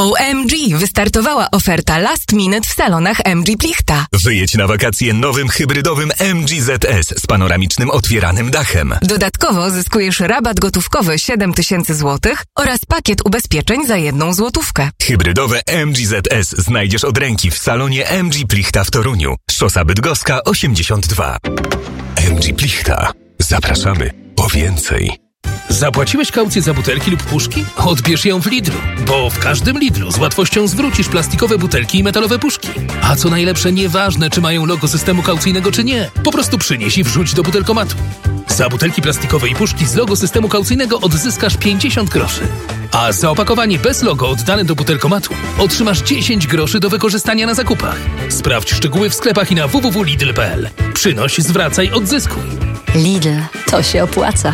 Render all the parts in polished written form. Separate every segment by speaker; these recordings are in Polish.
Speaker 1: OMG! Wystartowała oferta Last Minute w salonach MG Plichta.
Speaker 2: Wyjedź na wakacje nowym hybrydowym MG ZS z panoramicznym otwieranym dachem.
Speaker 1: Dodatkowo zyskujesz rabat gotówkowy 7000 zł oraz pakiet ubezpieczeń za 1 złotówkę.
Speaker 2: Hybrydowe MG ZS znajdziesz od ręki w salonie MG Plichta w Toruniu. Szosa Bydgoska 82. MG Plichta. Zapraszamy po więcej.
Speaker 3: Zapłaciłeś kaucję za butelki lub puszki? Odbierz ją w Lidlu, bo w każdym Lidlu z łatwością zwrócisz plastikowe butelki i metalowe puszki. A co najlepsze, nieważne czy mają logo systemu kaucyjnego czy nie, po prostu przynieś i wrzuć do butelkomatu. Za butelki plastikowe i puszki z logo systemu kaucyjnego odzyskasz 50 groszy. A za opakowanie bez logo oddane do butelkomatu otrzymasz 10 groszy do wykorzystania na zakupach. Sprawdź szczegóły w sklepach i na www.lidl.pl. Przynoś, zwracaj, odzyskuj.
Speaker 4: Lidl, to się opłaca.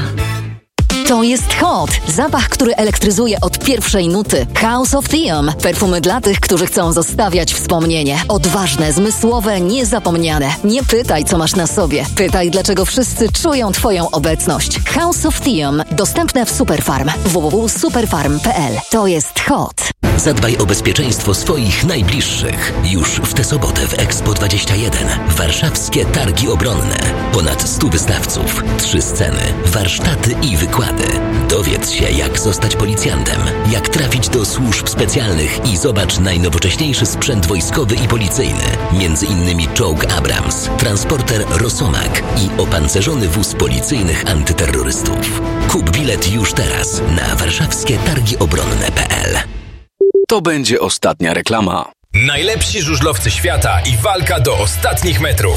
Speaker 4: To jest Hot. Zapach, który elektryzuje od pierwszej nuty. House of Theum. Perfumy dla tych, którzy chcą zostawiać wspomnienie. Odważne, zmysłowe, niezapomniane. Nie pytaj, co masz na sobie. Pytaj, dlaczego wszyscy czują Twoją obecność. House of Theum. Dostępne w Superfarm. www.superfarm.pl. To jest Hot.
Speaker 5: Zadbaj o bezpieczeństwo swoich najbliższych. Już w tę sobotę w Expo 21. Warszawskie Targi Obronne. Ponad 100 wystawców, 3 sceny, warsztaty i wykłady. Dowiedz się, jak zostać policjantem, jak trafić do służb specjalnych i zobacz najnowocześniejszy sprzęt wojskowy i policyjny. Między innymi czołg Abrams, transporter Rosomak i opancerzony wóz policyjnych antyterrorystów. Kup bilet już teraz na warszawskietargiobronne.pl.
Speaker 6: To będzie ostatnia reklama.
Speaker 7: Najlepsi żużlowcy świata i walka do ostatnich metrów.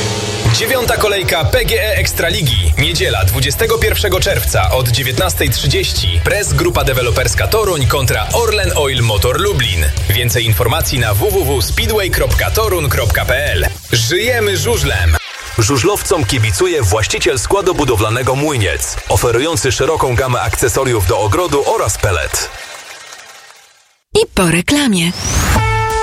Speaker 7: 9. kolejka PGE Ekstraligi. Niedziela 21 czerwca od 19:30. Press Grupa Deweloperska Toruń kontra Orlen Oil Motor Lublin. Więcej informacji na www.speedway.torun.pl. Żyjemy żużlem!
Speaker 8: Żużlowcom kibicuje właściciel składu budowlanego Młyniec, oferujący szeroką gamę akcesoriów do ogrodu oraz pelet.
Speaker 1: I po reklamie.